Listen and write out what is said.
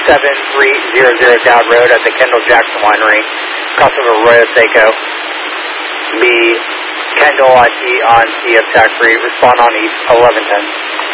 7300 Dowd Road at the Kendall Jackson Winery. Crossover Arroyo Seco. Be Kendall IT on CF TAC 3. Respond on East 1110.